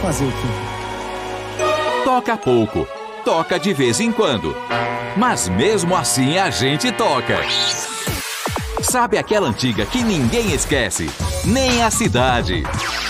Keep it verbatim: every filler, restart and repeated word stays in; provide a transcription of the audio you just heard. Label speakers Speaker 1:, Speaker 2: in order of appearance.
Speaker 1: Fazer o quê?
Speaker 2: Toca pouco, toca de vez em quando. Mas mesmo assim a gente toca. Sabe aquela antiga que ninguém esquece? Nem a cidade.